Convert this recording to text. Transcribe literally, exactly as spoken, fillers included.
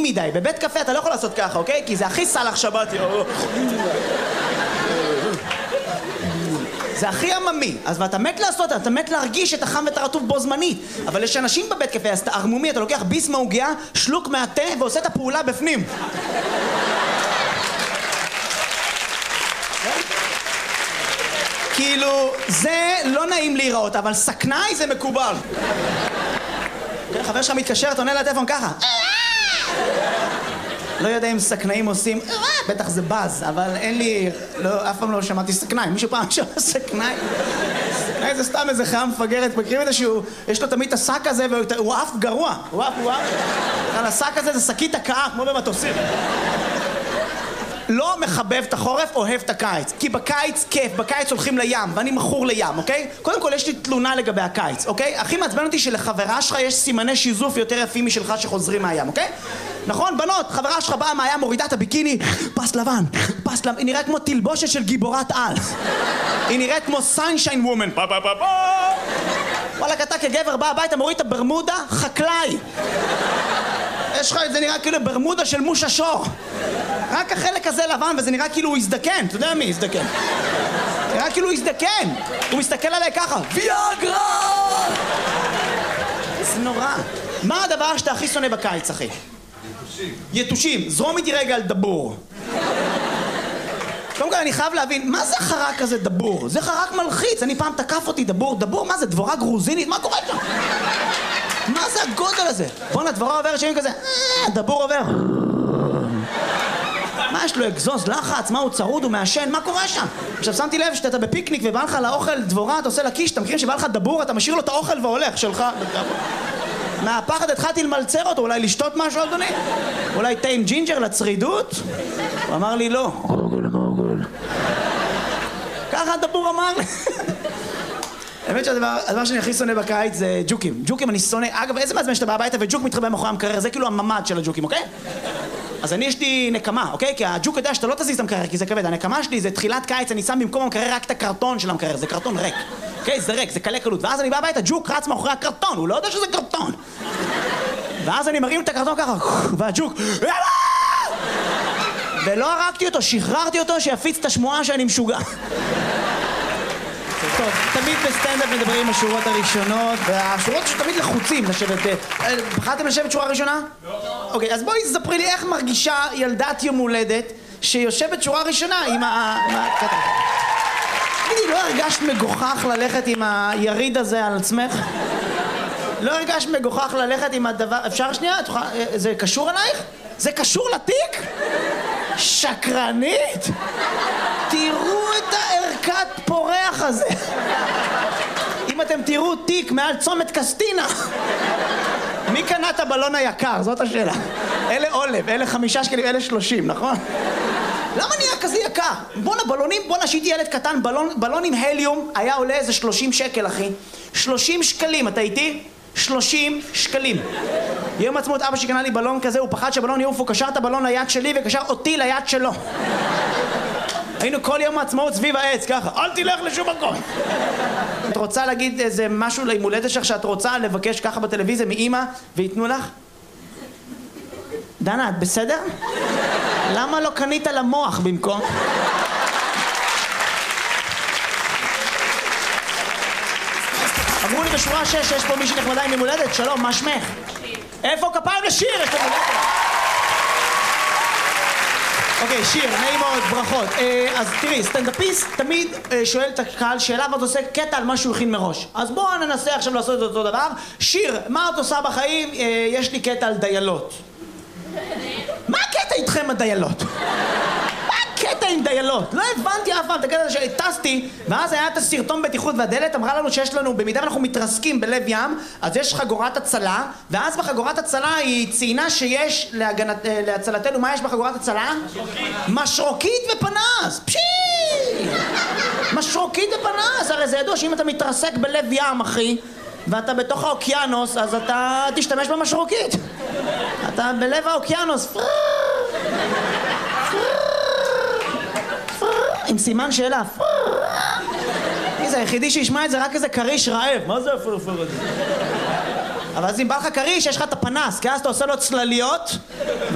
מדי. בבית קפה אתה לא יכול לעשות ככה, אוקיי? כי זה הכי סלח שבת. זה הכי עממי. אז ואתה מת לעשות, אתה מת להרגיש את החם ואת הרטוב בו זמנית. אבל יש אנשים בבית קפה, אז אתה ערמומי, אתה לוקח ביס מהעוגיה, שלוק מהתה ועושה את הפעולה בפנים. כאילו, זה לא נעים להיראות, אבל סכנאי זה מקובל. חבר שלך מתקשר, אתה עונה לטלפון ככה. לא יודע אם סכנאים עושים, בטח זה בז, אבל אין לי, לא, אף פעם לא שמעתי סכנאי. מישהו פעם שמע סכנאי? סכנאי זה סתם איזה חיה מפגרת, מכירים את זה שהוא, יש לו תמיד את השק הזה, והוא אף גרוע. הוא אף, הוא אף. על השק הזה זה שקית הקאה, כמו במטוסים. לא מחבב את החורף, אוהב את הקיץ. כי בקיץ כיף, בקיץ הולכים לים, ואני מכור לים, אוקיי? קודם כל יש לי תלונה לגבי הקיץ, אוקיי? הכי מעצבן אותי שלחברה שלך יש סימני שיזוף יותר יפים משלך שחוזרים מהים, אוקיי? נכון, בנות, חברה שלך באה מהים, מורידה את הביקיני, פס לבן, פס לבן, היא נראית כמו תלבושת של גיבורת על. היא נראית כמו סנשיין וומן. פה פה פה פה. וואלה, אתה כגבר בא הביתה, מוריד את הברמודה, חקלאי. יש לך את זה נראה כאילו ברמודה של מושה שור. רק החלק הזה לבן וזה נראה כאילו הוא הזדקן. אתה יודע מי הזדקן? נראה כאילו הוא הזדקן. הוא מסתכל עליי ככה. ויאגרה! זה נורא. מה הדבר שאתה הכי שונא בקיץ, אחי? יתושים. יתושים. זרום איתי רגע על דבור. קודם כל אני חייב להבין, מה זה חרק כזה דבור? זה חרק מלחיץ. אני פעם תקף אותי דבור. דבור, מה זה? דבורה גרוזינית? מה קורה שם? מה זה הגודל הזה? בוא'נה, דבורה עוברת שנים כזה, דבור עובר. מה יש לו, אגזוז, לחץ, מה הוא צרוד, הוא מעשן, מה קורה שם? עכשיו שמתי לב שאתה בפיקניק ובא לך לאוכל דבורה, אתה עושה לה קיש, אתה מכיר שבא לך דבור, אתה משאיר לו את האוכל והולך שלך. מהפחד התחלתי למלצר אותו, אולי לשתות משהו, אדוני? אולי תה עם ג'ינג'ר לצרידות? הוא אמר לי לא. ככה הדבור אמר לי. האמת שהדבר שאני הכי שונא בקיץ זה ג'וקים. ג'וקים אני שונא. אגב, איזה מעצבן שאתה בא הביתה וג'וק מתחבא מאחורי המקרר, זה כאילו הממד של הג'וקים, אוקיי? אז אני יש לי נקמה, אוקיי? כי הג'וק יודע שאתה לא תזיז את המקרר, כי זה כבד. הנקמה שלי זה תחילת קיץ, אני שם במקום המקרר רק את הקרטון של המקרר, זה קרטון ריק. אוקיי? זה ריק, זה קלה קלות. ואז אני בא הביתה, ג'וק רץ מאחורי הקרטון, הוא לא יודע שזה קרטון. ואז אני מרים את הקרטון ככה, והג'וק, ולא הרגתי אותו, שחררתי אותו שיפיץ את השמועה שאני משוגע. טוב, תמיד בסטנדאפ מדברים השורות הראשונות, והשורות שתמיד לחוצים לשבת. בחרתם לשבת שורה ראשונה? לא. אוקיי, אז בואי תספרי לי איך מרגישה ילדת יום הולדת שיושבת שורה ראשונה עם ה... תגידי, לא הרגשת מגוחך ללכת עם היריד הזה על עצמך? לא הרגשת מגוחך ללכת עם הדבר... אפשר שנייה? זה קשור אלייך? זה קשור לתיק? שקרנית? תראו את הערכת פורח הזה. אם אתם תראו תיק מעל צומת קסטינה, מי קנה את הבלון היקר? זאת השאלה. אלה עולב, אלה חמישה שקלים, אלה שלושים, נכון? למה נהיה כזה יקר? בואנה, בלונים, בואנה, שהייתי ילד קטן, בלון, בלון עם הליום היה עולה איזה שלושים שקל, אחי. שלושים שקלים, אתה איתי? שלושים שקלים. יום עצמאות אבא שקנה לי בלון כזה, הוא פחד שהבלון יעוף, הוא קשר את הבלון ליד שלי וקשר אותי ליד שלו. היינו כל יום העצמאות סביב העץ, ככה, אל תלך לשום מקום. את רוצה להגיד איזה משהו ליום הולדת שלך שאת רוצה לבקש ככה בטלוויזיה מאמא ויתנו לך? דנה, את בסדר? למה לא קנית למוח במקום? אמרו לי בשורה שש שיש פה מישהי נחמדה עם יום הולדת, שלום, מה שמך? איפה כפיים לשיר? יש לנו... אוקיי, שיר, נעים מאוד, ברכות. אז תראי, סטנדאפיסט תמיד שואל את הקהל שאלה ואת עושה קטע על מה שהוא הכין מראש. אז בואו ננסה עכשיו לעשות את אותו דבר. שיר, מה את עושה בחיים? יש לי קטע על דיילות. מה הקטע איתכם הדיילות? מה הקטע עם דיילות? לא הבנתי אף פעם את הקטע שטסתי, ואז היה את הסרטון בטיחות והדלת אמרה לנו שיש לנו, במידה ואנחנו מתרסקים בלב ים, אז יש חגורת הצלה, ואז בחגורת הצלה היא ציינה שיש להגנת, להצלתנו, מה יש בחגורת הצלה? משרוקית. משרוקית ופנס! פשי! משרוקית ופנס! הרי זה ידוע שאם אתה מתרסק בלב ים, אחי, ואתה בתוך האוקיינוס, אז אתה תשתמש במשרוקית. אתה בלב האוקיינוס. עם סימן שאלה. זה היחידי שישמע את זה רק איזה קריש רעב. מה זה הפרפר הזה? אבל אז אם בא לך קריש, יש לך את הפנס, כי אז אתה עושה לו צלליות